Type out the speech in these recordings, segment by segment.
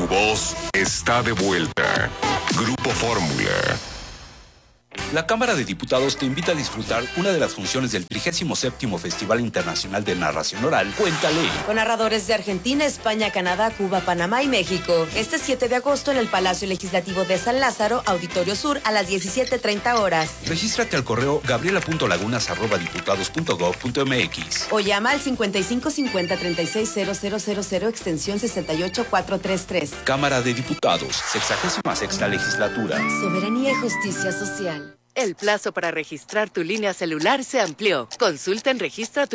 tu voz está de vuelta. Grupo Fórmula. La Cámara de Diputados te invita a disfrutar una de las funciones del 37º Festival Internacional de Narración Oral, Cuéntale. Con narradores de Argentina, España, Canadá, Cuba, Panamá y México. Este 7 de agosto en el Palacio Legislativo de San Lázaro, Auditorio Sur, a las 17:30 horas. Regístrate al correo gabriela.lagunas@diputados.gov.mx O llama al 5550-360000, extensión 68433. Cámara de Diputados, 66ª Legislatura. Soberanía y justicia social. El plazo para registrar tu línea celular se amplió. Consulta en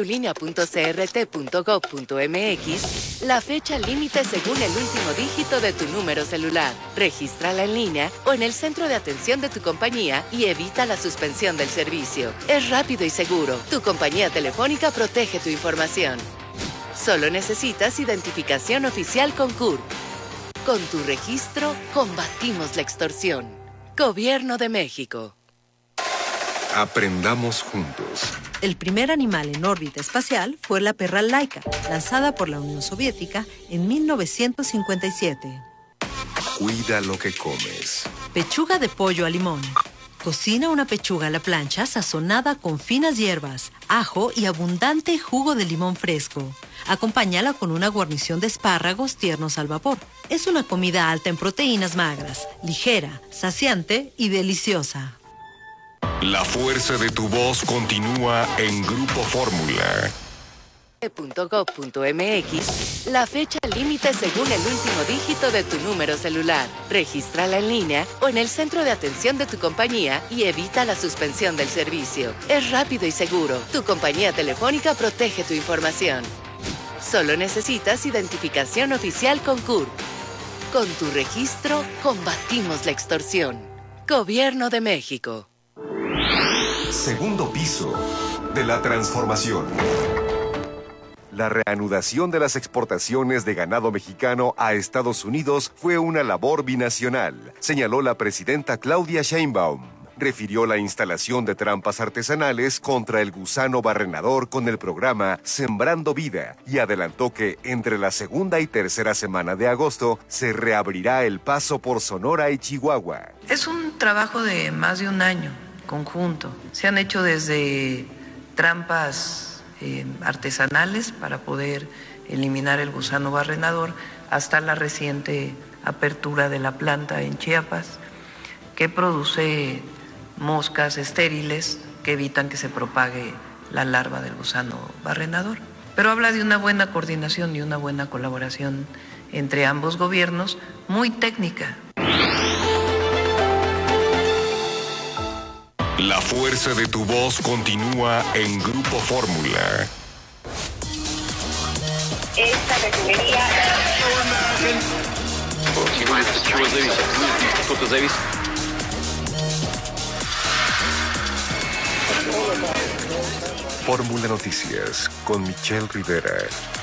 registratulínea.crt.gov.mx la fecha límite según el último dígito de tu número celular. Regístrala en línea o en el centro de atención de tu compañía y evita la suspensión del servicio. Es rápido y seguro. Tu compañía telefónica protege tu información. Solo necesitas identificación oficial con CURP. Con tu registro, combatimos la extorsión. Gobierno de México. Aprendamos juntos. El primer animal en órbita espacial fue la perra Laika, lanzada por la Unión Soviética en 1957. Cuida lo que comes. Pechuga de pollo a limón. Cocina una pechuga a la plancha sazonada con finas hierbas, ajo y abundante jugo de limón fresco. Acompáñala con una guarnición de espárragos tiernos al vapor. Es una comida alta en proteínas magras, ligera, saciante y deliciosa. La fuerza de tu voz continúa en Grupo Fórmula. .gov.mx la fecha límite según el último dígito de tu número celular. Regístrala en línea o en el centro de atención de tu compañía y evita la suspensión del servicio. Es rápido y seguro. Tu compañía telefónica protege tu información. Solo necesitas identificación oficial con CURP. Con tu registro, combatimos la extorsión. Gobierno de México. Segundo piso de la transformación. La reanudación de las exportaciones de ganado mexicano a Estados Unidos fue una labor binacional, señaló la presidenta Claudia Sheinbaum. Refirió la instalación de trampas artesanales contra el gusano barrenador con el programa Sembrando Vida y adelantó que entre la segunda y tercera semana de agosto se reabrirá el paso por Sonora y Chihuahua. Es un trabajo de más de un año conjunto. Se han hecho desde trampas artesanales para poder eliminar el gusano barrenador hasta la reciente apertura de la planta en Chiapas, que produce moscas estériles que evitan que se propague la larva del gusano barrenador. Pero habla de una buena coordinación y una buena colaboración entre ambos gobiernos, muy técnica. La fuerza de tu voz continúa en Grupo Fórmula. Esta refinería... Fórmula Noticias con Michelle Rivera.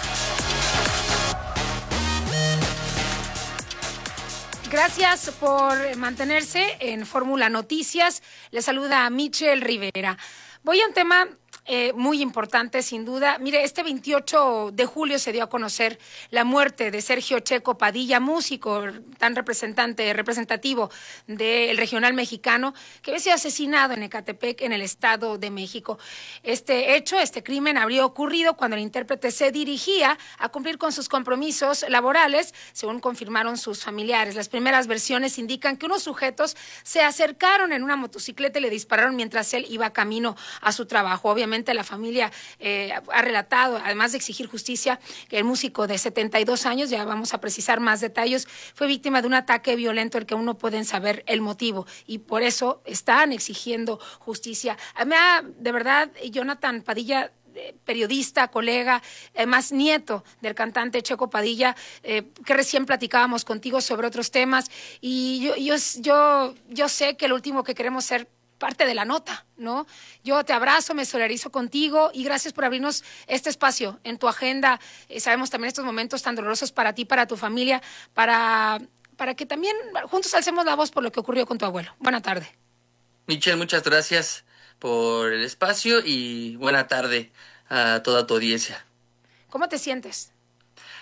Gracias por mantenerse en Fórmula Noticias. Les saluda a Michelle Rivera. Voy a un tema muy importante, sin duda. Mire, este 28 de julio se dio a conocer la muerte de Sergio Checo Padilla, músico tan representativo del regional mexicano, que había sido asesinado en Ecatepec, en el Estado de México. Este crimen habría ocurrido cuando el intérprete se dirigía a cumplir con sus compromisos laborales, según confirmaron sus familiares. Las primeras versiones indican que unos sujetos se acercaron en una motocicleta y le dispararon mientras él iba camino a su trabajo. Obviamente la familia ha relatado, además de exigir justicia, que el músico de 72 años, ya vamos a precisar más detalles, fue víctima de un ataque violento del que aún no pueden saber el motivo y por eso están exigiendo justicia. De verdad, Jonathan Padilla, periodista, colega, además nieto del cantante Checo Padilla, que recién platicábamos contigo sobre otros temas, y yo sé que lo último que queremos ser parte de la nota, ¿no? Yo te abrazo, me solidarizo contigo y gracias por abrirnos este espacio en tu agenda. Sabemos también estos momentos tan dolorosos para ti, para tu familia, para que también juntos alcemos la voz por lo que ocurrió con tu abuelo. Buena tarde. Michelle, muchas gracias por el espacio y buena tarde a toda tu audiencia. ¿Cómo te sientes?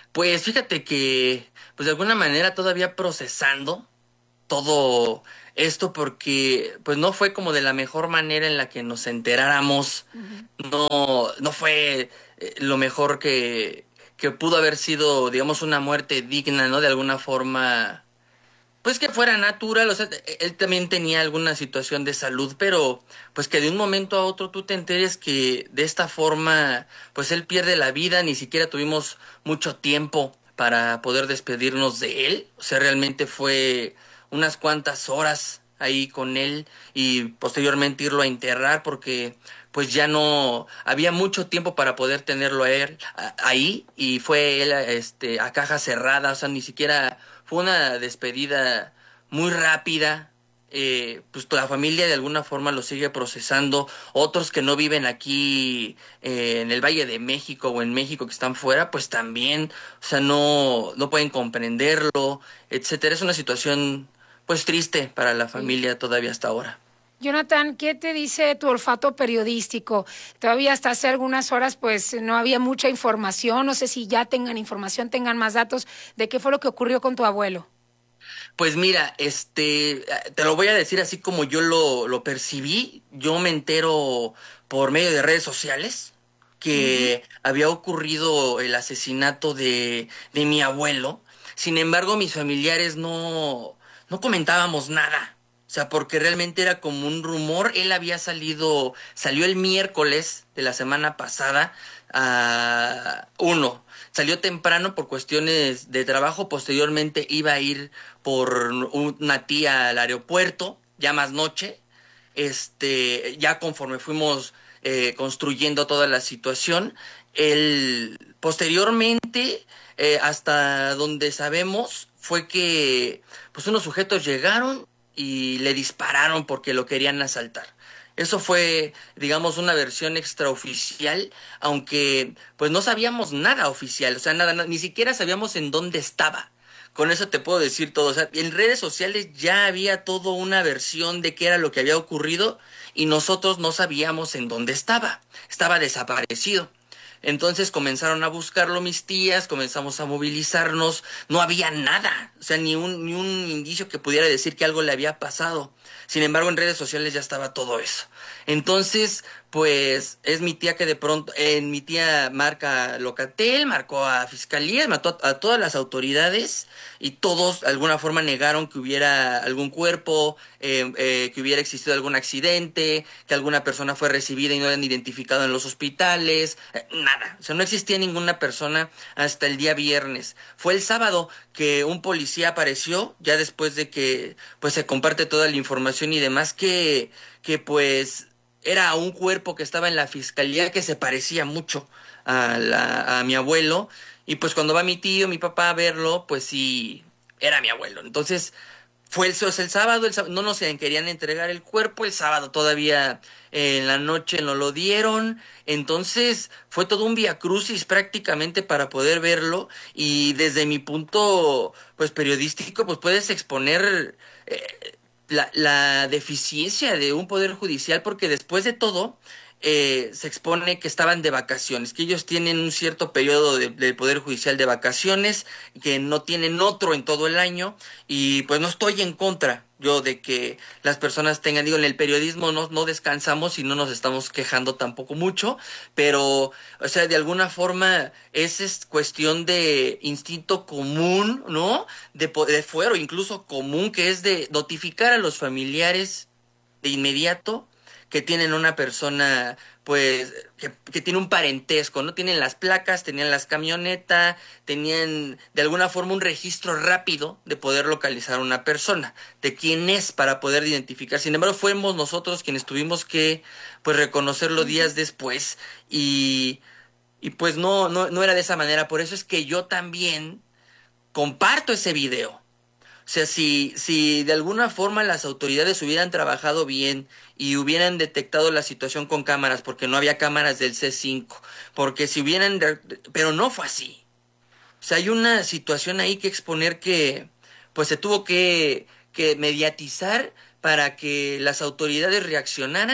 Pues fíjate que, pues de alguna manera todavía procesando todo esto porque pues no fue como de la mejor manera en la que nos enteráramos, no fue lo mejor que pudo haber sido, digamos, una muerte digna, ¿no? De alguna forma, pues que fuera natural, o sea, él también tenía alguna situación de salud, pero pues que de un momento a otro tú te enteres que de esta forma, pues él pierde la vida, ni siquiera tuvimos mucho tiempo para poder despedirnos de él, o sea, realmente fue unas cuantas horas ahí con él y posteriormente irlo a enterrar porque pues ya no había mucho tiempo para poder tenerlo a él ahí y fue él a caja cerrada, o sea, ni siquiera fue una despedida muy rápida. Pues la familia de alguna forma lo sigue procesando. Otros que no viven aquí en el Valle de México o en México que están fuera, pues también, o sea, no pueden comprenderlo, etcétera. Es una situación pues triste para la familia todavía hasta ahora. Jonathan, ¿qué te dice tu olfato periodístico? Todavía hasta hace algunas horas pues no había mucha información, no sé si ya tengan información, tengan más datos de qué fue lo que ocurrió con tu abuelo. Pues mira, te lo voy a decir así como yo lo percibí. Yo me entero por medio de redes sociales que había ocurrido el asesinato de mi abuelo. Sin embargo, mis familiares no comentábamos nada. O sea, porque realmente era como un rumor. Él había salió el miércoles de la semana pasada salió temprano por cuestiones de trabajo, posteriormente iba a ir por una tía al aeropuerto, ya más noche, ya conforme fuimos construyendo toda la situación, él posteriormente, hasta donde sabemos, fue que pues unos sujetos llegaron y le dispararon porque lo querían asaltar. Eso fue, digamos, una versión extraoficial, aunque pues no sabíamos nada oficial, o sea, nada, ni siquiera sabíamos en dónde estaba. Con eso te puedo decir todo, o sea, en redes sociales ya había toda una versión de qué era lo que había ocurrido y nosotros no sabíamos en dónde estaba desaparecido. Entonces comenzaron a buscarlo mis tías, comenzamos a movilizarnos, no había nada, o sea, ni un indicio que pudiera decir que algo le había pasado. Sin embargo, en redes sociales ya estaba todo eso. Entonces, pues, es mi tía que de pronto, mi tía marca Locatel, marcó a Fiscalía, mató a todas las autoridades y todos de alguna forma negaron que hubiera algún cuerpo, que hubiera existido algún accidente, que alguna persona fue recibida y no eran identificado en los hospitales, nada. O sea, no existía ninguna persona hasta el día viernes. Fue el sábado que un policía apareció, ya después de que pues se comparte toda la información y demás, que pues era un cuerpo que estaba en la fiscalía que se parecía mucho a mi abuelo, y pues cuando va mi tío, mi papá a verlo, pues sí, era mi abuelo. Entonces, fue el sábado, no nos querían entregar el cuerpo, el sábado todavía en la noche no lo dieron, entonces fue todo un viacrucis prácticamente para poder verlo, y desde mi punto pues periodístico pues puedes exponer la deficiencia de un poder judicial, porque después de todo se expone que estaban de vacaciones, que ellos tienen un cierto periodo del Poder Judicial de vacaciones, que no tienen otro en todo el año, y pues no estoy en contra yo de que las personas tengan, digo, en el periodismo no descansamos y no nos estamos quejando tampoco mucho, pero, o sea, de alguna forma es cuestión de instinto común, ¿no? De fuero incluso común, que es de notificar a los familiares de inmediato que tienen una persona, pues, que tiene un parentesco, ¿no? Tienen las placas, tenían las camionetas, tenían de alguna forma un registro rápido de poder localizar a una persona, de quién es para poder identificar. Sin embargo, fuimos nosotros quienes tuvimos que, pues, reconocerlo días después, y pues no era de esa manera. Por eso es que yo también comparto ese video. O sea, si de alguna forma las autoridades hubieran trabajado bien y hubieran detectado la situación con cámaras, porque no había cámaras del C5, porque si hubieran... Pero no fue así. O sea, hay una situación ahí que exponer que pues se tuvo que mediatizar para que las autoridades reaccionaran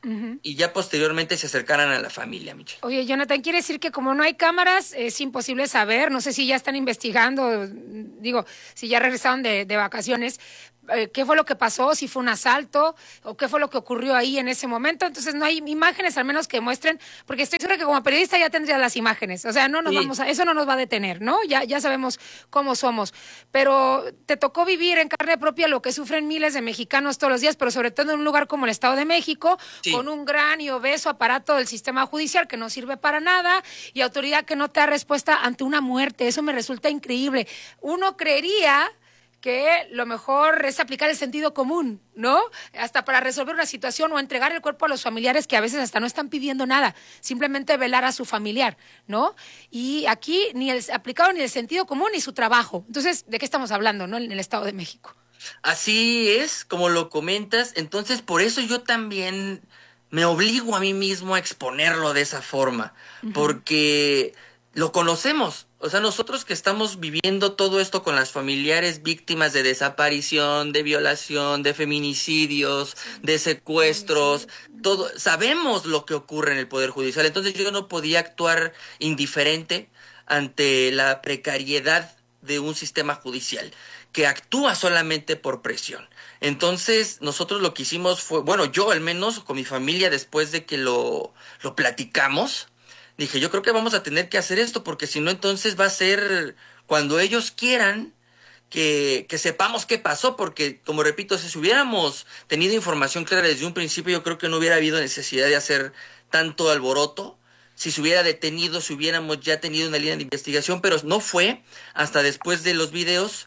y ya posteriormente se acercaran a la familia, Michelle. Oye, Jonathan, quiere decir que como no hay cámaras, es imposible saber, no sé si ya están investigando, digo, si ya regresaron de vacaciones, qué fue lo que pasó, si fue un asalto o qué fue lo que ocurrió ahí en ese momento. Entonces no hay imágenes al menos que muestren, porque estoy segura que como periodista ya tendría las imágenes, o sea, no nos vamos a, eso no nos va a detener, ¿no? Ya sabemos cómo somos, pero te tocó vivir en carne propia lo que sufren miles de mexicanos todos los días, pero sobre todo en un lugar como el Estado de México, con un gran y obeso aparato del sistema judicial que no sirve para nada y autoridad que no te da respuesta ante una muerte. Eso me resulta increíble. Uno creería que lo mejor es aplicar el sentido común, ¿no? Hasta para resolver una situación o entregar el cuerpo a los familiares que a veces hasta no están pidiendo nada, simplemente velar a su familiar, ¿no? Y aquí ni el aplicado ni el sentido común ni su trabajo. Entonces, ¿de qué estamos hablando, no? En el Estado de México. Así es, como lo comentas. Entonces, por eso yo también me obligo a mí mismo a exponerlo de esa forma, porque lo conocemos. O sea, nosotros que estamos viviendo todo esto con las familiares víctimas de desaparición, de violación, de feminicidios, de secuestros, todo, sabemos lo que ocurre en el Poder Judicial. Entonces yo no podía actuar indiferente ante la precariedad de un sistema judicial que actúa solamente por presión. Entonces nosotros lo que hicimos fue, bueno, yo al menos con mi familia después de que lo platicamos, dije, yo creo que vamos a tener que hacer esto, porque si no, entonces va a ser cuando ellos quieran que sepamos qué pasó, porque, como repito, si hubiéramos tenido información clara desde un principio, yo creo que no hubiera habido necesidad de hacer tanto alboroto. Si se hubiera detenido, si hubiéramos ya tenido una línea de investigación, pero no fue hasta después de los videos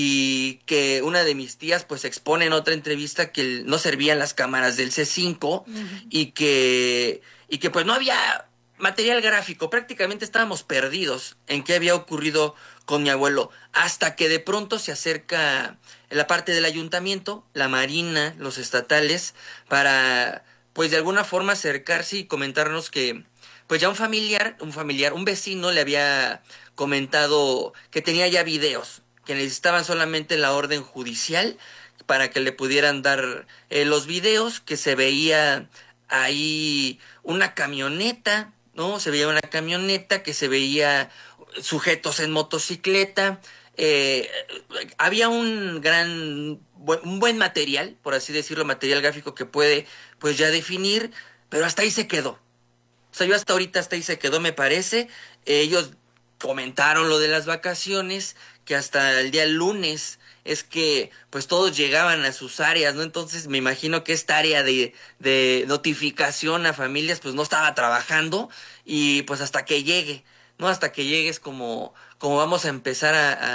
y que una de mis tías pues expone en otra entrevista que no servían las cámaras del C5 y que pues no había material gráfico, prácticamente estábamos perdidos en qué había ocurrido con mi abuelo, hasta que de pronto se acerca la parte del ayuntamiento, la Marina, los estatales, para pues de alguna forma acercarse y comentarnos que pues ya un vecino le había comentado que tenía ya videos, que necesitaban solamente la orden judicial para que le pudieran dar los videos, que se veía ahí una camioneta, ¿no? Se veía una camioneta, que se veía sujetos en motocicleta, había un buen material, por así decirlo, material gráfico que puede pues ya definir, pero hasta ahí se quedó. O sea, yo hasta ahí se quedó, me parece. Ellos comentaron lo de las vacaciones, que hasta el día lunes es que pues todos llegaban a sus áreas, ¿no? Entonces me imagino que esta área de notificación a familias pues no estaba trabajando y pues hasta que llegue, ¿no? Hasta que llegue es como vamos a empezar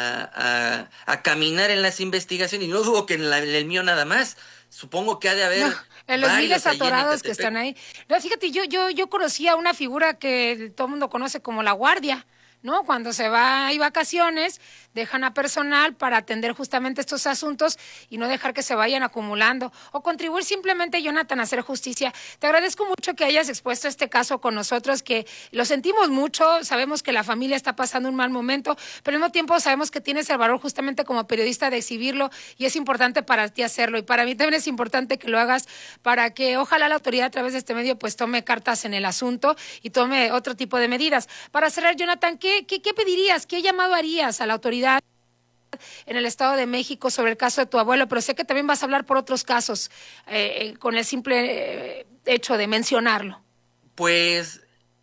a caminar en las investigaciones. Y no dudo que en el mío nada más, supongo que ha de haber... No. En los miles atorados que están ahí. No, fíjate, yo conocía una figura que todo el mundo conoce como la guardia, ¿no? Cuando se va, hay vacaciones, dejan a personal para atender justamente estos asuntos y no dejar que se vayan acumulando o contribuir simplemente, Jonathan, a hacer justicia. Te agradezco mucho que hayas expuesto este caso con nosotros, que lo sentimos mucho, sabemos que la familia está pasando un mal momento, pero al mismo tiempo sabemos que tienes el valor justamente como periodista de exhibirlo y es importante para ti hacerlo y para mí también es importante que lo hagas para que ojalá la autoridad a través de este medio pues tome cartas en el asunto y tome otro tipo de medidas. Para cerrar, Jonathan, ¿qué pedirías? ¿Qué llamado harías a la autoridad en el Estado de México sobre el caso de tu abuelo? Pero sé que también vas a hablar por otros casos con el simple hecho de mencionarlo. Pues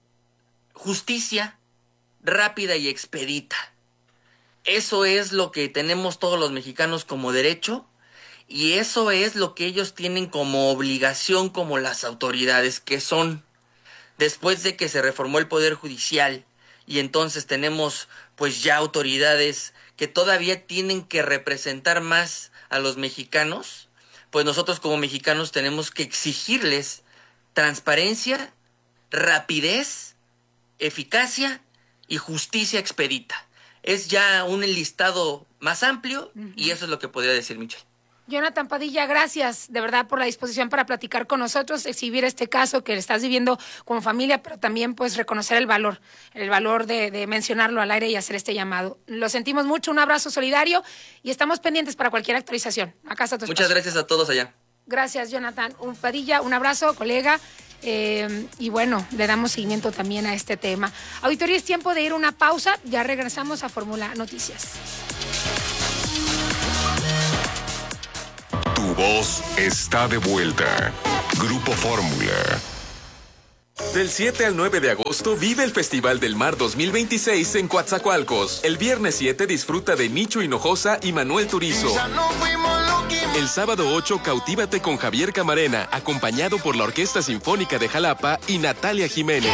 justicia rápida y expedita. Eso es lo que tenemos todos los mexicanos como derecho y eso es lo que ellos tienen como obligación como las autoridades que son. Después de que se reformó el Poder Judicial y entonces tenemos pues ya autoridades que todavía tienen que representar más a los mexicanos, pues nosotros como mexicanos tenemos que exigirles transparencia, rapidez, eficacia y justicia expedita. Es ya un listado más amplio y eso es lo que podría decir Michelle. Jonathan Padilla, gracias de verdad por la disposición para platicar con nosotros, exhibir este caso que estás viviendo como familia, pero también pues reconocer el valor de mencionarlo al aire y hacer este llamado. Lo sentimos mucho, un abrazo solidario y estamos pendientes para cualquier actualización. Acá está tu espacio. Muchas gracias a todos allá. Gracias, Jonathan Padilla. Un abrazo, colega. Y bueno, le damos seguimiento también a este tema. Auditorio, es tiempo de ir a una pausa. Ya regresamos a Fórmula Noticias. Tu voz está de vuelta. Grupo Fórmula. Del 7 al 9 de agosto vive el Festival del Mar 2026 en Coatzacoalcos. El viernes 7 disfruta de Nicho Hinojosa y Manuel Turizo. El sábado 8 cautívate con Javier Camarena, acompañado por la Orquesta Sinfónica de Jalapa y Natalia Jiménez.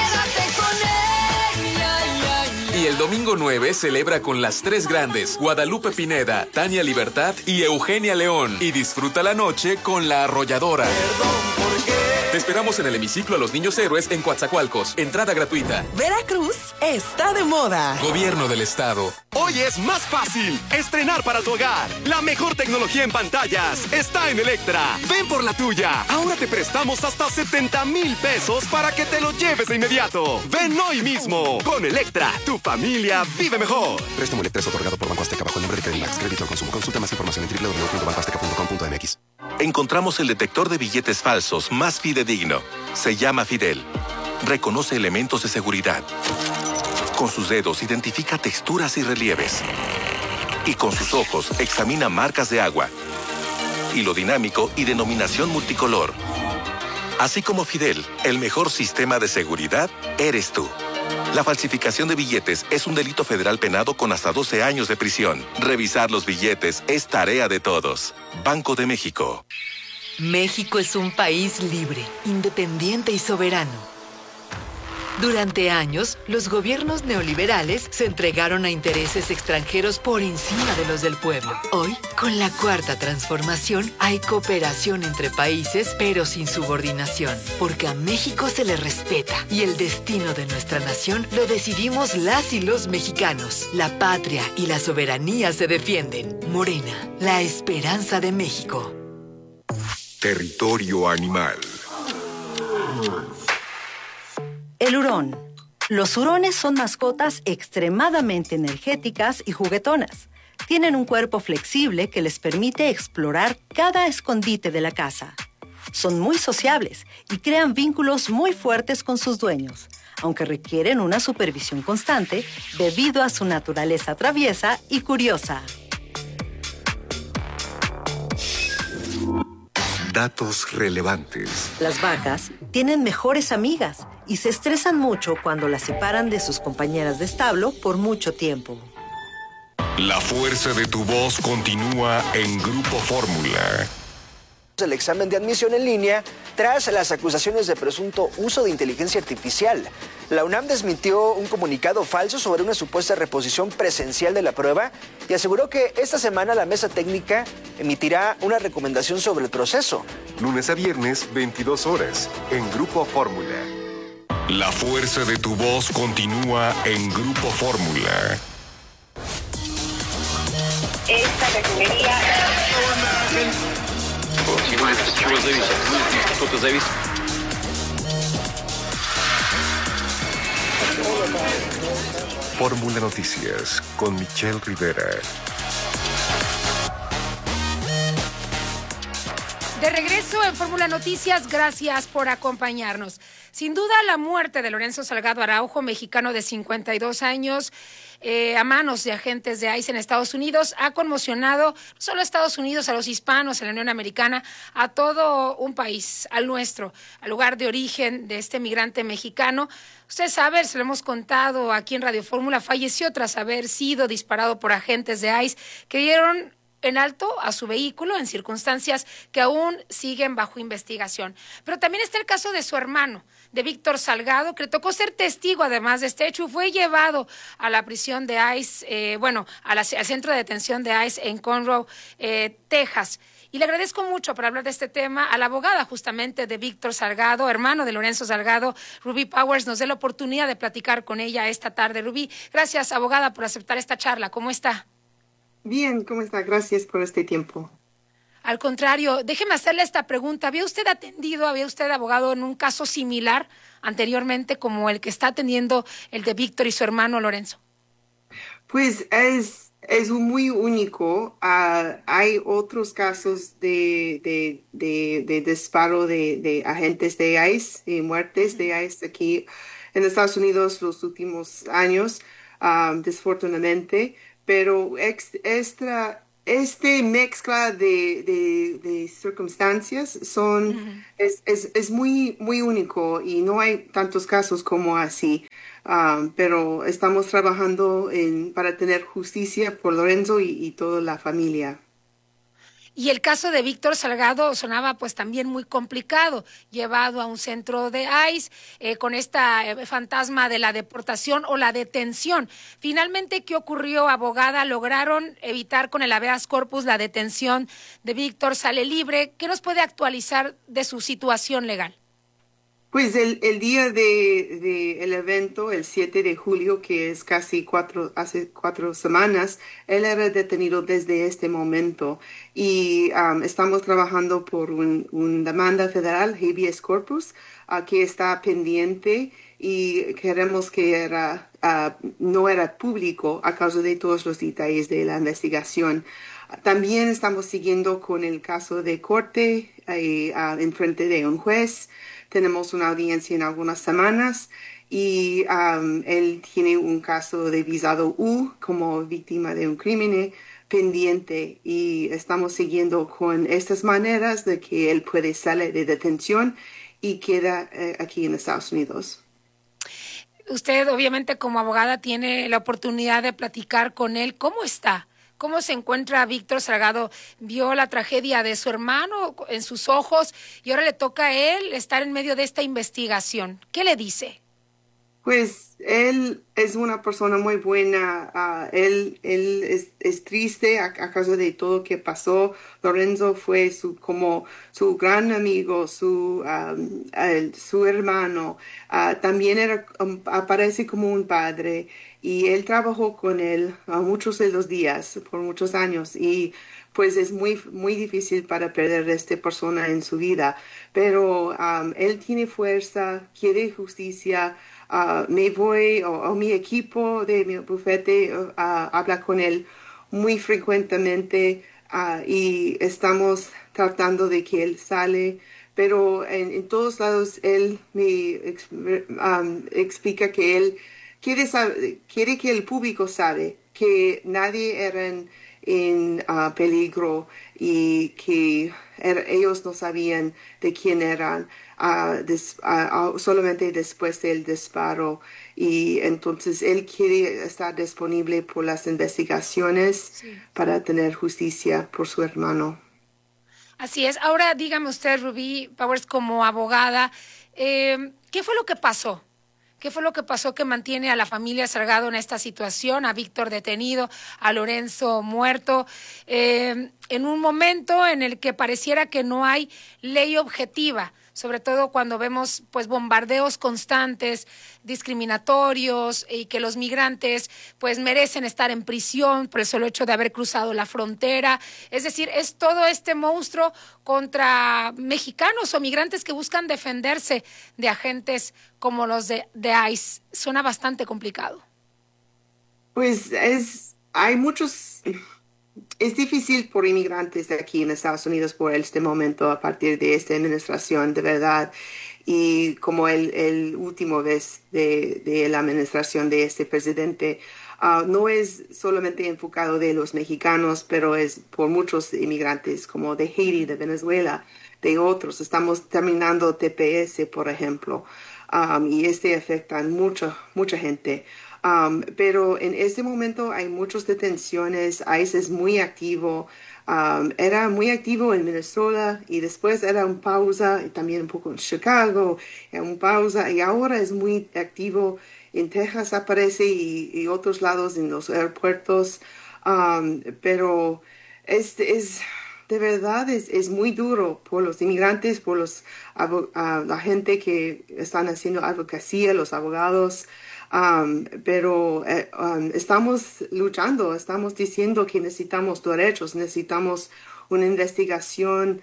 Y el domingo 9 celebra con las tres grandes, Guadalupe Pineda, Tania Libertad y Eugenia León. Y disfruta la noche con La Arrolladora. Te esperamos en el hemiciclo a los Niños Héroes en Coatzacoalcos. Entrada gratuita. Veracruz está de moda. Gobierno del Estado. Hoy es más fácil estrenar para tu hogar. La mejor tecnología en pantallas está en Electra. Ven por la tuya. Ahora te prestamos hasta 70,000 pesos para que te lo lleves de inmediato. Ven hoy mismo. Con Electra, tu familia vive mejor. Préstamo Electra es otorgado por Banco Azteca bajo el nombre de Credimax. Crédito al consumo. Consulta más información en www.bancoazteca.com.mx. Encontramos el detector de billetes falsos más fidedigno. Se llama Fidel. Reconoce elementos de seguridad. Con sus dedos identifica texturas y relieves. Y con sus ojos examina marcas de agua. Hilo dinámico y denominación multicolor. Así como Fidel, el mejor sistema de seguridad eres tú. La falsificación de billetes es un delito federal penado con hasta 12 años de prisión. Revisar los billetes es tarea de todos. Banco de México. México es un país libre, independiente y soberano. Durante años, los gobiernos neoliberales se entregaron a intereses extranjeros por encima de los del pueblo. Hoy, con la Cuarta Transformación, hay cooperación entre países, pero sin subordinación, porque a México se le respeta y el destino de nuestra nación lo decidimos las y los mexicanos. La patria y la soberanía se defienden. Morena, la esperanza de México. Territorio animal. El hurón. Los hurones son mascotas extremadamente energéticas y juguetonas. Tienen un cuerpo flexible que les permite explorar cada escondite de la casa. Son muy sociables y crean vínculos muy fuertes con sus dueños, aunque requieren una supervisión constante debido a su naturaleza traviesa y curiosa. Datos relevantes. Las vacas tienen mejores amigas y se estresan mucho cuando las separan de sus compañeras de establo por mucho tiempo. La fuerza de tu voz continúa en Grupo Fórmula. El examen de admisión en línea tras las acusaciones de presunto uso de inteligencia artificial. La UNAM desmintió un comunicado falso sobre una supuesta reposición presencial de la prueba y aseguró que esta semana la mesa técnica emitirá una recomendación sobre el proceso. Lunes a viernes, 22 horas, en Grupo Fórmula. La fuerza de tu voz continúa en Grupo Fórmula. Esta refinería... Fórmula Noticias con Michelle Rivera. De regreso en Fórmula Noticias, gracias por acompañarnos. Sin duda, la muerte de Lorenzo Salgado Araujo, mexicano de 52 años, a manos de agentes de ICE en Estados Unidos, ha conmocionado no solo a Estados Unidos, a los hispanos, a la Unión Americana, a todo un país, al nuestro, al lugar de origen de este migrante mexicano. Usted sabe, se lo hemos contado aquí en Radio Fórmula, falleció tras haber sido disparado por agentes de ICE que dieron en alto a su vehículo en circunstancias que aún siguen bajo investigación. Pero también está el caso de su hermano, de Víctor Salgado, que le tocó ser testigo además de este hecho y fue llevado a la prisión de ICE, al centro de detención de ICE en Conroe, Texas. Y le agradezco mucho por hablar de este tema a la abogada justamente de Víctor Salgado, hermano de Lorenzo Salgado, Ruby Powers. Nos dé la oportunidad de platicar con ella esta tarde. Ruby, gracias, abogada, por aceptar esta charla. ¿Cómo está? Bien, ¿cómo está? Gracias por este tiempo. Al contrario, déjeme hacerle esta pregunta. ¿Había usted abogado en un caso similar anteriormente como el que está atendiendo el de Víctor y su hermano Lorenzo? Pues es Es muy único. Hay otros casos de disparo de agentes de ICE, de muertes de ICE aquí en Estados Unidos los últimos años, desafortunadamente, pero este mezcla de circunstancias es muy, muy único y no hay tantos casos como así. Pero estamos trabajando para tener justicia por Lorenzo y toda la familia. Y el caso de Víctor Salgado sonaba pues también muy complicado, llevado a un centro de ICE con esta fantasma de la deportación o la detención. Finalmente, ¿qué ocurrió, abogada? ¿Lograron evitar con el habeas corpus la detención de Víctor? ¿Sale libre? ¿Qué nos puede actualizar de su situación legal? Pues el día el evento, el 7 de julio, que es hace 4 semanas, él era detenido desde este momento y estamos trabajando por una demanda federal, habeas corpus, que está pendiente y queremos que no era público a causa de todos los detalles de la investigación. También estamos siguiendo con el caso de corte en frente de un juez. Tenemos una audiencia en algunas semanas y él tiene un caso de visado U como víctima de un crimen pendiente y estamos siguiendo con estas maneras de que él puede salir de detención y queda aquí en Estados Unidos. Usted obviamente como abogada tiene la oportunidad de platicar con él. ¿Cómo está? ¿Cómo se encuentra Víctor Salgado? Vio la tragedia de su hermano en sus ojos y ahora le toca a él estar en medio de esta investigación. ¿Qué le dice? Pues él es una persona muy buena. Él es triste a causa de todo que pasó. Lorenzo fue como su gran amigo, su hermano. También aparece como un padre. Y él trabajó con él muchos de los días, por muchos años. Y pues es muy, muy difícil para perder a esta persona en su vida. Pero él tiene fuerza, quiere justicia. Me voy, o mi equipo de mi bufete habla con él muy frecuentemente y estamos tratando de que él sale, pero en todos lados él me explica que él quiere que el público sabe que nadie era en peligro y que ellos no sabían de quién eran solamente después del disparo y entonces él quiere estar disponible por las investigaciones para tener justicia por su hermano. Así es. Ahora dígame usted, Rubí Powers, como abogada, ¿qué fue lo que pasó? ¿Qué fue lo que pasó que mantiene a la familia Salgado en esta situación, a Víctor detenido, a Lorenzo muerto, en un momento en el que pareciera que no hay ley objetiva, sobre todo cuando vemos pues bombardeos constantes, discriminatorios y que los migrantes pues merecen estar en prisión por el solo hecho de haber cruzado la frontera? Es decir, es todo este monstruo contra mexicanos o migrantes que buscan defenderse de agentes como los de ICE. Suena bastante complicado. Pues hay muchos. Es difícil por inmigrantes de aquí en Estados Unidos por este momento a partir de esta administración, de verdad. Y como el último vez de la administración de este presidente, no es solamente enfocado de los mexicanos, pero es por muchos inmigrantes como de Haití, de Venezuela, de otros. Estamos terminando TPS, por ejemplo, y afecta a mucha gente. Pero en este momento hay muchas detenciones. ICE es muy activo. Era muy activo en Minnesota y después era un pausa, y también un poco en Chicago, un pausa, y ahora es muy activo en Texas, aparece, y otros lados en los aeropuertos. Pero de verdad es muy duro por los inmigrantes, por la gente que están haciendo advocacia, los abogados. Pero estamos luchando, estamos diciendo que necesitamos derechos, necesitamos una investigación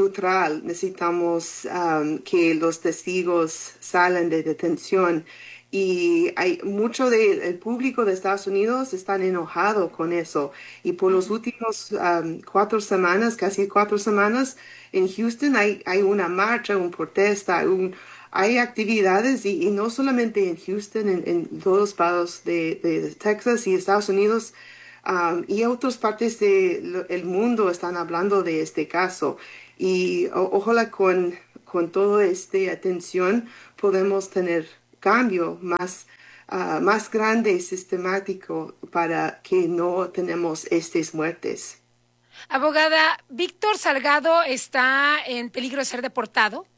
neutral, necesitamos que los testigos salgan de detención Y hay mucho del público de Estados Unidos están enojado con eso. Y por los últimos 4 semanas, casi 4 semanas, en Houston hay una marcha, una protesta, hay actividades y no solamente en Houston, en todos los estados de Texas y Estados Unidos y otras partes del mundo están hablando de este caso. Y ojalá con toda esta atención podemos tener cambio más grande, sistemático, para que no tenemos estas muertes. Abogada, ¿Víctor Salgado está en peligro de ser deportado?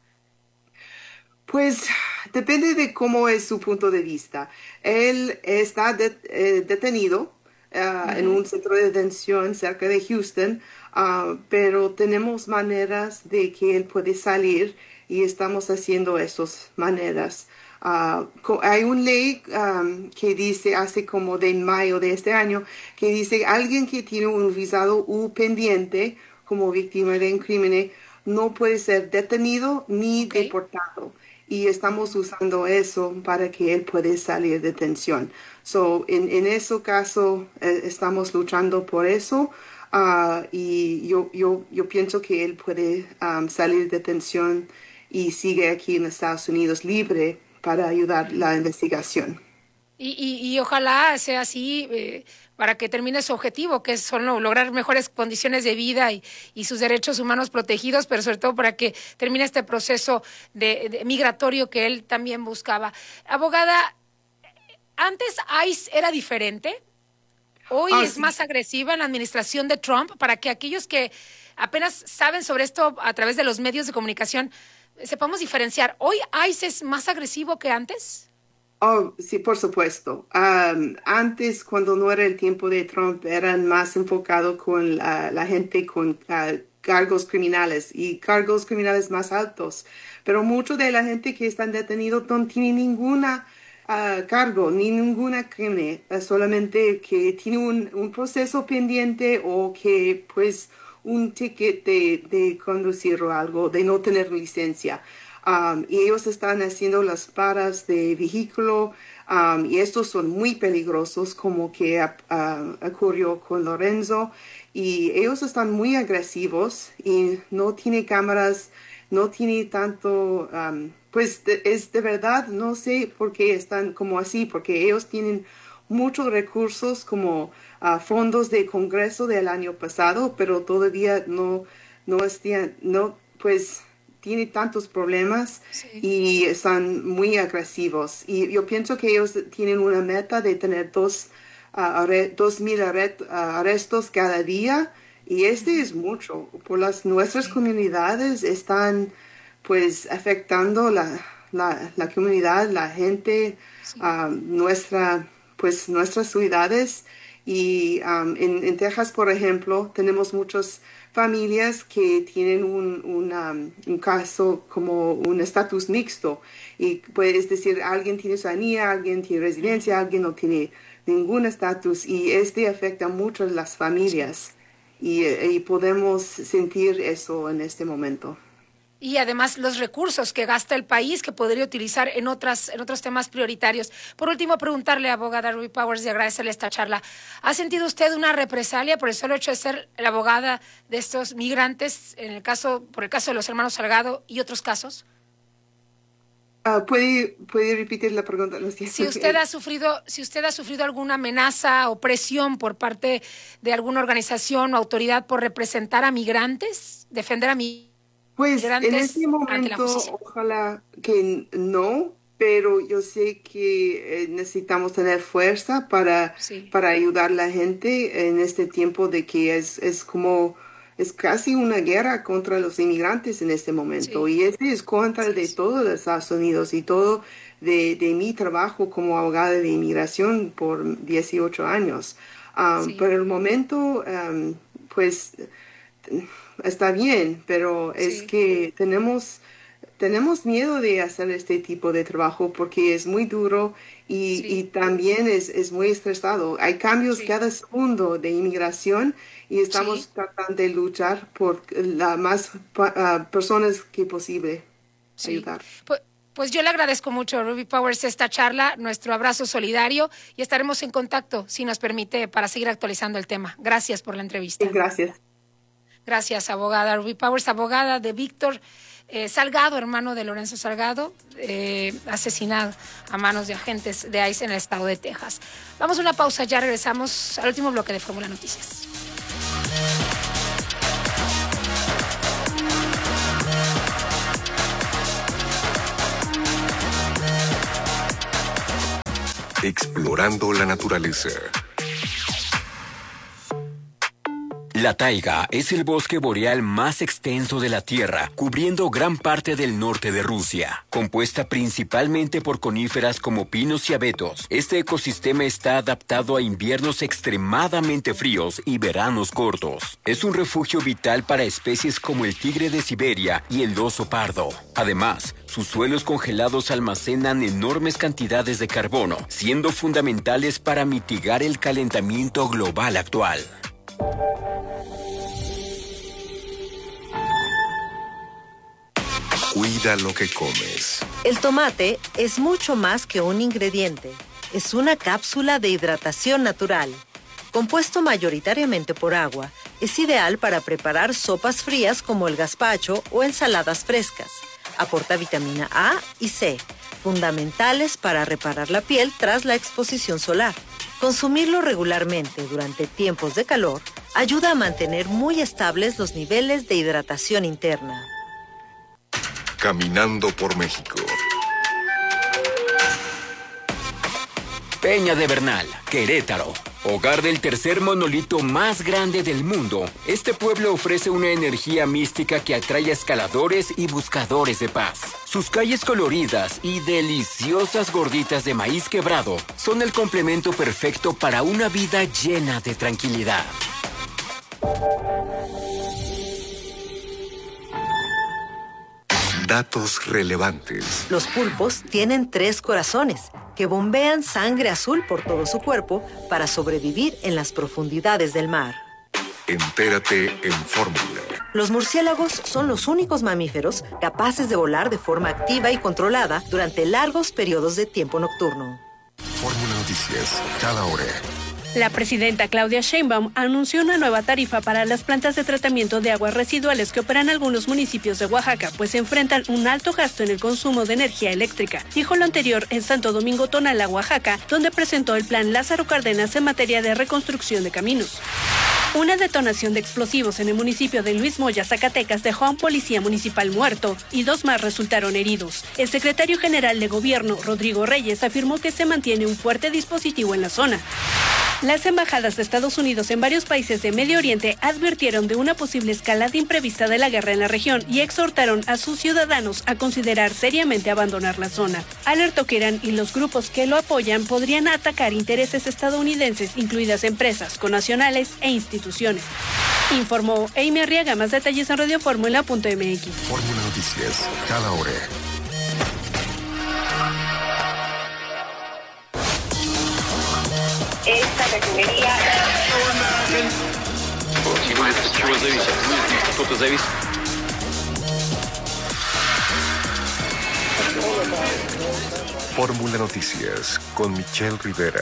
Pues depende de cómo es su punto de vista. Él está detenido en un centro de detención cerca de Houston, pero tenemos maneras de que él puede salir y estamos haciendo esas maneras. Hay una ley que dice, hace como de mayo de este año, que dice alguien que tiene un visado U pendiente como víctima de un crimen no puede ser detenido ni deportado. Y estamos usando eso para que él pueda salir de detención. En ese caso, estamos luchando por eso. Y yo pienso que él puede salir de detención y sigue aquí en Estados Unidos libre para ayudar la investigación. Y ojalá sea así para que termine su objetivo, que es lograr mejores condiciones de vida y sus derechos humanos protegidos, pero sobre todo para que termine este proceso de migratorio que él también buscaba. Abogada, ¿antes ICE era diferente? Hoy es sí. más agresiva en la administración de Trump, para que aquellos que apenas saben sobre esto a través de los medios de comunicación sepamos diferenciar. ¿Hoy ICE es más agresivo que antes? Oh, sí, por supuesto. Antes, cuando no era el tiempo de Trump, eran más enfocados con la gente con cargos criminales y cargos criminales más altos. Pero mucho de la gente que están detenidos no tiene ninguna cargo, ni ninguna crimen, solamente que tiene un proceso pendiente o que pues un ticket de conducir o algo, de no tener licencia. Y ellos están haciendo las paras de vehículo y estos son muy peligrosos, como que ocurrió con Lorenzo, y ellos están muy agresivos y no tiene cámaras, no tiene tanto, pues es de verdad, no sé por qué están como así, porque ellos tienen muchos recursos como fondos de Congreso del año pasado, pero todavía no pues tiene tantos problemas y están muy agresivos. Y yo pienso que ellos tienen una meta de tener 2,000 arrestos cada día, y este es mucho. Por nuestras comunidades están pues afectando la comunidad, la gente, nuestras ciudades. Y en Texas, por ejemplo, tenemos muchas familias que tienen un caso como un estatus mixto. Y puedes decir, alguien tiene ciudadanía, alguien tiene residencia, alguien no tiene ningún estatus. Y afecta mucho a las familias. Y podemos sentir eso en este momento. Y además los recursos que gasta el país, que podría utilizar en otros temas prioritarios. Por último, preguntarle, abogada Ruby Powers, y agradecerle esta charla. ¿Ha sentido usted una represalia por el solo hecho de ser la abogada de estos migrantes, por el caso de los hermanos Salgado y otros casos? ¿Puede repetir la pregunta? Si usted ha sufrido alguna amenaza o presión por parte de alguna organización o autoridad por representar a migrantes, defender a migrantes. Pues en este momento ojalá que no, pero yo sé que necesitamos tener fuerza para ayudar a la gente en este tiempo de que es casi una guerra contra los inmigrantes en este momento. Y es contra de todo los Estados Unidos y todo de mi trabajo como abogada de inmigración por 18 años. Por el momento, pues está bien, pero es que tenemos miedo de hacer este tipo de trabajo porque es muy duro y también es muy estresado. Hay cambios cada segundo de inmigración y estamos tratando de luchar por las más personas que posible ayudar. Pues yo le agradezco mucho, Ruby Powers, esta charla, nuestro abrazo solidario y estaremos en contacto, si nos permite, para seguir actualizando el tema. Gracias por la entrevista. Sí, gracias. Gracias, abogada Ruby Powers, abogada de Víctor Salgado, hermano de Lorenzo Salgado, asesinado a manos de agentes de ICE en el estado de Texas. Vamos a una pausa, ya regresamos al último bloque de Fórmula Noticias. Explorando la naturaleza. La taiga es el bosque boreal más extenso de la Tierra, cubriendo gran parte del norte de Rusia. Compuesta principalmente por coníferas como pinos y abetos, este ecosistema está adaptado a inviernos extremadamente fríos y veranos cortos. Es un refugio vital para especies como el tigre de Siberia y el oso pardo. Además, sus suelos congelados almacenan enormes cantidades de carbono, siendo fundamentales para mitigar el calentamiento global actual. Cuida lo que comes. El tomate es mucho más que un ingrediente. Es una cápsula de hidratación natural. Compuesto mayoritariamente por agua, es ideal para preparar sopas frías como el gazpacho o ensaladas frescas. Aporta vitamina A y C, fundamentales para reparar la piel tras la exposición solar. Consumirlo regularmente durante tiempos de calor ayuda a mantener muy estables los niveles de hidratación interna. Caminando por México. Peña de Bernal, Querétaro. Hogar del tercer monolito más grande del mundo, este pueblo ofrece una energía mística que atrae a escaladores y buscadores de paz. Sus calles coloridas y deliciosas gorditas de maíz quebrado son el complemento perfecto para una vida llena de tranquilidad. Datos relevantes. Los pulpos tienen 3 corazones que bombean sangre azul por todo su cuerpo para sobrevivir en las profundidades del mar. Entérate en Fórmula. Los murciélagos son los únicos mamíferos capaces de volar de forma activa y controlada durante largos periodos de tiempo nocturno. Fórmula Noticias, cada hora. La presidenta Claudia Sheinbaum anunció una nueva tarifa para las plantas de tratamiento de aguas residuales que operan algunos municipios de Oaxaca, pues enfrentan un alto gasto en el consumo de energía eléctrica. Dijo lo anterior en Santo Domingo Tonalá, Oaxaca, donde presentó el plan Lázaro Cárdenas en materia de reconstrucción de caminos. Una detonación de explosivos en el municipio de Luis Moya, Zacatecas, dejó a un policía municipal muerto y 2 más resultaron heridos. El secretario general de Gobierno, Rodrigo Reyes, afirmó que se mantiene un fuerte dispositivo en la zona. Las embajadas de Estados Unidos en varios países de Medio Oriente advirtieron de una posible escalada imprevista de la guerra en la región y exhortaron a sus ciudadanos a considerar seriamente abandonar la zona. Alertó que Irán y los grupos que lo apoyan podrían atacar intereses estadounidenses, incluidas empresas, connacionales e instituciones. Informó Amy Arriaga. Más detalles en radioformula.mx. Fórmula Noticias, cada hora. Esta refinería... Fórmula Noticias con Michelle Rivera.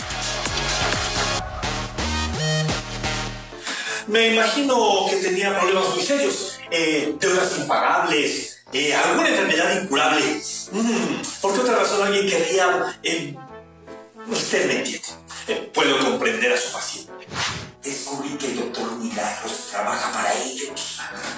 Me imagino que tenía problemas muy serios, deudas impagables, alguna enfermedad incurable. ¿Por qué otra razón alguien querría... Usted me entiende. Puedo comprender a su paciente. Descubrí que el doctor Milagros trabaja para ellos.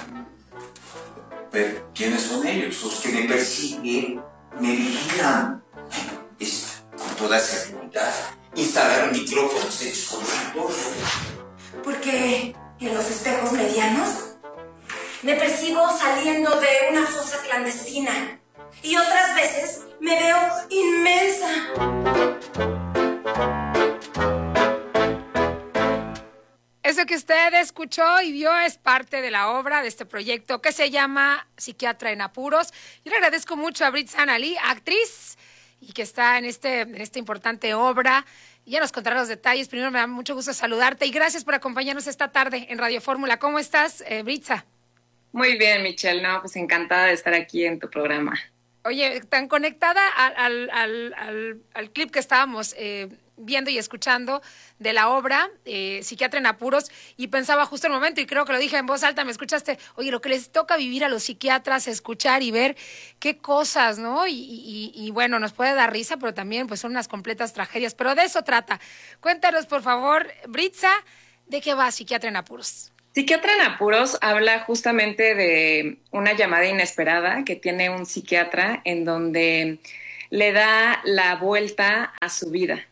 ¿Pero quiénes son ellos? Los que me persiguen, me vigilan. Con toda seguridad, instalaron micrófonos en su consultorio. Porque en los espejos medianos me percibo saliendo de una fosa clandestina y otras veces me veo inmensa. Eso que usted escuchó y vio es parte de la obra de este proyecto que se llama Psiquiatra en Apuros. Yo le agradezco mucho a Britzan Ali, actriz, y que está en esta importante obra. Ya nos contará los detalles. Primero me da mucho gusto saludarte y gracias por acompañarnos esta tarde en Radio Fórmula. ¿Cómo estás, Britza? Muy bien, Michelle. No, pues encantada de estar aquí en tu programa. Oye, tan conectada al clip que estábamos viendo y escuchando de la obra Psiquiatra en Apuros, y pensaba justo en el momento, y creo que lo dije en voz alta, me escuchaste, oye, lo que les toca vivir a los psiquiatras, escuchar y ver qué cosas, ¿no? Y bueno, nos puede dar risa, pero también pues son unas completas tragedias, pero de eso trata. Cuéntanos, por favor, Britza, ¿de qué va Psiquiatra en Apuros? Psiquiatra en Apuros habla justamente de una llamada inesperada que tiene un psiquiatra en donde le da la vuelta a su vida.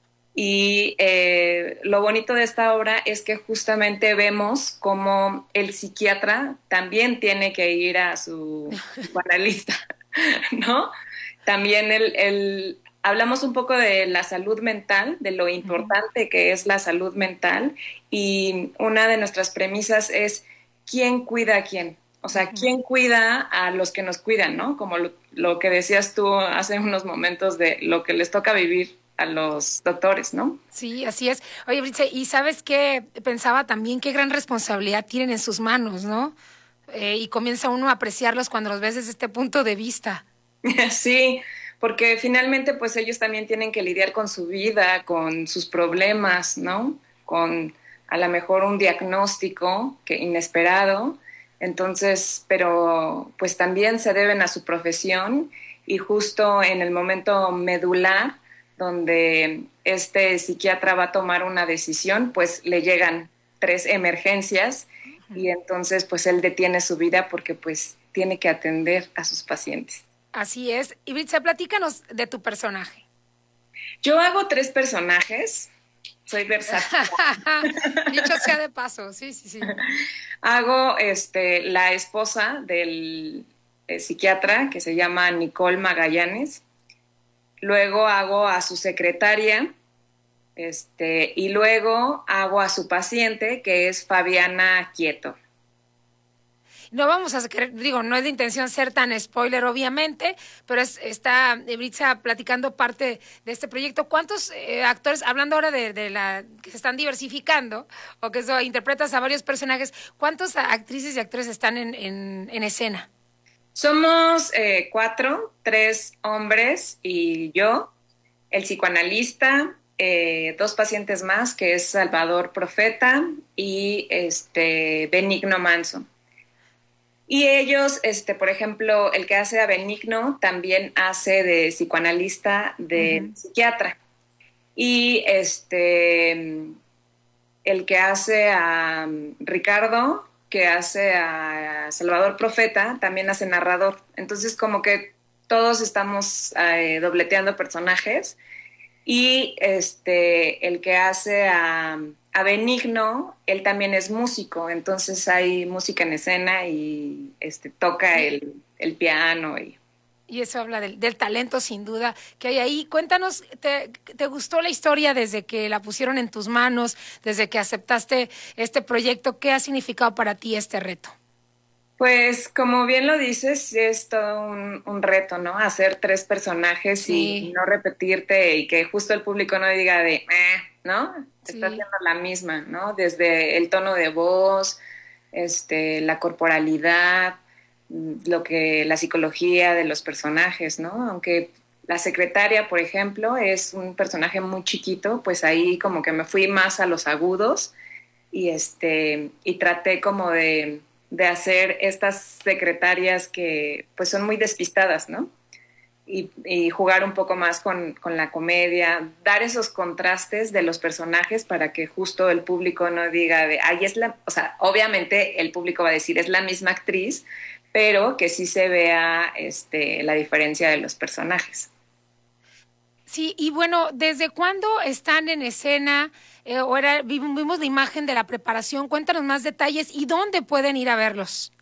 Y lo bonito de esta obra es que justamente vemos cómo el psiquiatra también tiene que ir a su analista, ¿no? También hablamos un poco de la salud mental, de lo importante que es la salud mental, y una de nuestras premisas es ¿quién cuida a quién? O sea, ¿quién cuida a los que nos cuidan, ¿no? Como lo que decías tú hace unos momentos de lo que les toca vivir a los doctores, ¿no? Sí, así es. Oye, Britza, ¿y sabes qué? Pensaba también qué gran responsabilidad tienen en sus manos, ¿no? Y comienza uno a apreciarlos cuando los ves desde este punto de vista. Sí, porque finalmente pues ellos también tienen que lidiar con su vida, con sus problemas, ¿no? Con a lo mejor un diagnóstico inesperado. Entonces, pero pues también se deben a su profesión, y justo en el momento medular donde este psiquiatra va a tomar una decisión, pues le llegan 3 emergencias y entonces pues él detiene su vida porque pues tiene que atender a sus pacientes. Así es. Y Britza, platícanos de tu personaje. Yo hago 3 personajes. Soy versátil. Dicho sea de paso, sí. Hago la esposa del psiquiatra, que se llama Nicole Magallanes. Luego hago a su secretaria, y luego hago a su paciente, que es Fabiana Quieto. No vamos a, no es de intención ser tan spoiler, obviamente, pero está Britza platicando parte de este proyecto. ¿Cuántos actores, hablando ahora de la que se están diversificando, o que interpretas a varios personajes, cuántas actrices y actores están en escena? Somos 4, 3 hombres y yo, el psicoanalista, 2 pacientes más, que es Salvador Profeta y Benigno Manso. Y ellos, por ejemplo, el que hace a Benigno también hace de psicoanalista, de psiquiatra. Y el que hace a Ricardo, que hace a Salvador Profeta, también hace narrador. Entonces, como que todos estamos dobleteando personajes. Y el que hace a Benigno, él también es músico, entonces hay música en escena y toca el piano. Y eso habla del talento, sin duda, que hay ahí. Cuéntanos, ¿te gustó la historia desde que la pusieron en tus manos, desde que aceptaste este proyecto? ¿Qué ha significado para ti este reto? Pues, como bien lo dices, es todo un reto, ¿no? Hacer 3 personajes y no repetirte, y que justo el público no diga ¿no? Sí. Está haciendo la misma, ¿no? Desde el tono de voz, la corporalidad, la psicología de los personajes, ¿no? Aunque la secretaria, por ejemplo, es un personaje muy chiquito, pues ahí como que me fui más a los agudos y traté como de hacer estas secretarias que pues son muy despistadas, ¿no? Y jugar un poco más con la comedia, dar esos contrastes de los personajes para que justo el público no diga o sea, obviamente el público va a decir es la misma actriz, pero que sí se vea la diferencia de los personajes. Sí, y bueno, ¿desde cuándo están en escena? Vimos la imagen de la preparación. Cuéntanos más detalles y dónde pueden ir a verlos.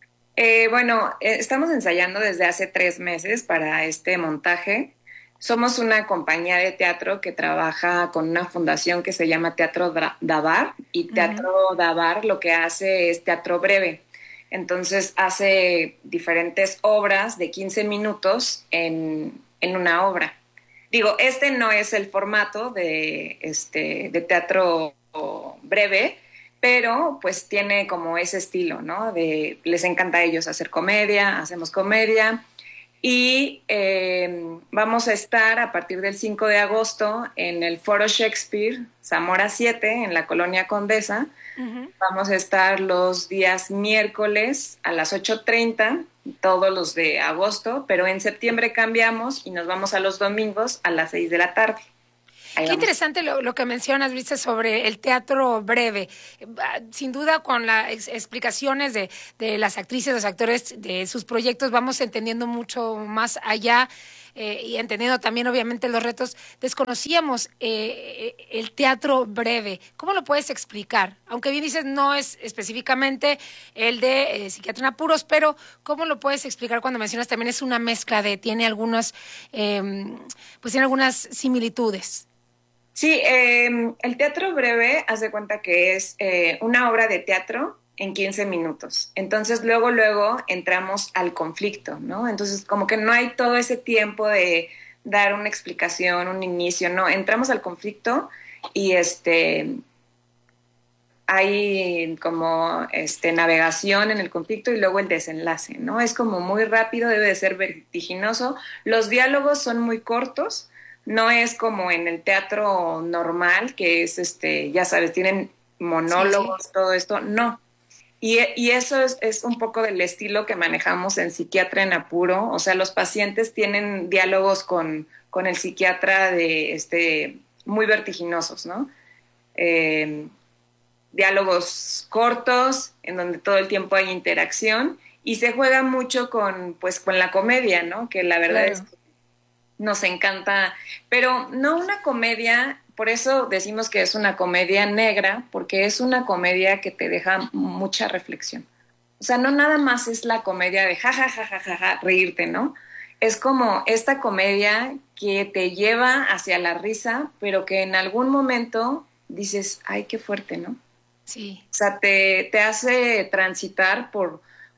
Estamos ensayando desde hace 3 meses para este montaje. Somos una compañía de teatro que trabaja con una fundación que se llama Teatro Dabar, y Teatro Dabar lo que hace es teatro breve. Entonces hace diferentes obras de 15 minutos en una obra. Digo, no es el formato de teatro breve, pero pues tiene como ese estilo, ¿no? Les encanta a ellos hacer comedia, hacemos comedia, Y vamos a estar a partir del 5 de agosto en el Foro Shakespeare, Zamora 7, en la Colonia Condesa. Vamos a estar los días miércoles a las 8:30, todos los de agosto, pero en septiembre cambiamos y nos vamos a los domingos a las 6 de la tarde. Qué interesante lo que mencionas, viste, sobre el teatro breve. Sin duda, con las explicaciones de las actrices, los actores, de sus proyectos, vamos entendiendo mucho más allá y entendiendo también, obviamente, los retos. Desconocíamos el teatro breve. ¿Cómo lo puedes explicar? Aunque bien dices, no es específicamente el de Psiquiatra en Apuros, pero ¿cómo lo puedes explicar cuando mencionas también es una mezcla tiene algunas, pues tiene algunas similitudes? Sí, el teatro breve, haz de cuenta que es una obra de teatro en 15 minutos. Entonces, luego entramos al conflicto, ¿no? Entonces, como que no hay todo ese tiempo de dar una explicación, un inicio, no. Entramos al conflicto y hay como navegación en el conflicto y luego el desenlace, ¿no? Es como muy rápido, debe de ser vertiginoso. Los diálogos son muy cortos. No es como en el teatro normal, que es, ya sabes, tienen monólogos, todo esto, no. Y eso es un poco del estilo que manejamos en Psiquiatra en Apuro. O sea, los pacientes tienen diálogos con el psiquiatra muy vertiginosos, ¿no? Diálogos cortos, en donde todo el tiempo hay interacción, y se juega mucho con la comedia, ¿no? Que la verdad es que nos encanta, pero no una comedia, por eso decimos que es una comedia negra, porque es una comedia que te deja mucha reflexión. O sea, no nada más es la comedia de ja, reírte, ¿no? Es como esta comedia que te lleva hacia la risa, pero que en algún momento dices, ay, qué fuerte, ¿no? Sí. O sea, te hace transitar por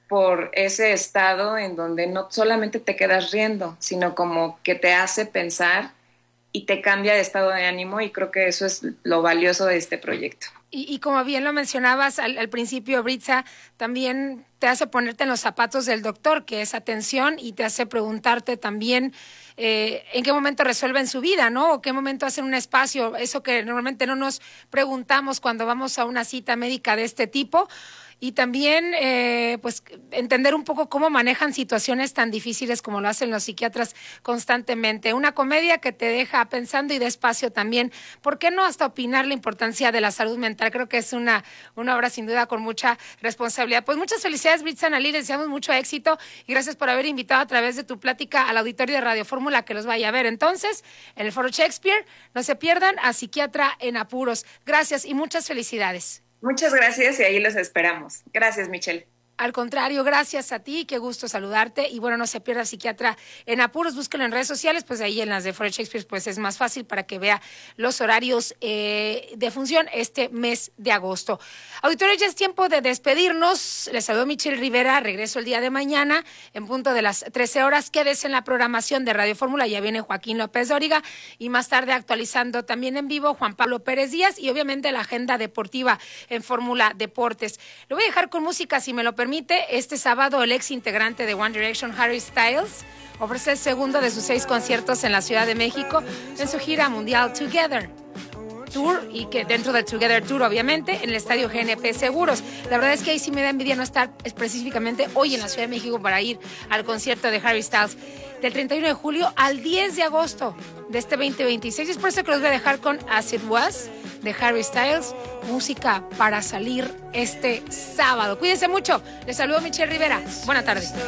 ese estado en donde no solamente te quedas riendo, sino como que te hace pensar y te cambia de estado de ánimo, y creo que eso es lo valioso de este proyecto. Y como bien lo mencionabas al principio, Britza, también te hace ponerte en los zapatos del doctor, que es atención, y te hace preguntarte también en qué momento resuelven su vida, ¿no? O qué momento hacen un espacio, eso que normalmente no nos preguntamos cuando vamos a una cita médica de este tipo. Y también, pues, entender un poco cómo manejan situaciones tan difíciles como lo hacen los psiquiatras constantemente. Una comedia que te deja pensando y despacio también. ¿Por qué no hasta opinar la importancia de la salud mental? Creo que es una obra sin duda con mucha responsabilidad. Pues muchas felicidades, Britza Analí, les deseamos mucho éxito y gracias por haber invitado a través de tu plática al auditorio de Radio Fórmula que los vaya a ver. Entonces, en el Foro Shakespeare, no se pierdan a Psiquiatra en Apuros. Gracias y muchas felicidades. Muchas gracias y ahí los esperamos. Gracias, Michelle. Al contrario, gracias a ti, qué gusto saludarte. Y bueno, no se pierda Psiquiatra en Apuros, búsquelo en redes sociales, pues ahí en las de Foro Shakespeare pues es más fácil para que vea los horarios de función este mes de agosto. Auditorio, ya es tiempo de despedirnos. Les saludo Michelle Rivera, regreso el día de mañana en punto de las 13 horas. Quédese en la programación de Radio Fórmula, ya viene Joaquín López Dóriga y más tarde actualizando también en vivo Juan Pablo Pérez Díaz y obviamente la agenda deportiva en Fórmula Deportes. Lo voy a dejar con música, si me lo permite. Este sábado el ex integrante de One Direction, Harry Styles, ofrece el segundo de sus 6 conciertos en la Ciudad de México en su gira mundial Together Tour, y que dentro del Together Tour obviamente en el estadio GNP Seguros. La verdad es que ahí sí me da envidia no estar específicamente hoy en la Ciudad de México para ir al concierto de Harry Styles del 31 de julio al 10 de agosto de este 2026. Es por eso que los voy a dejar con As It Was de Harry Styles, música para salir este sábado. Cuídense mucho. Les saludo Michelle Rivera. Buena tarde.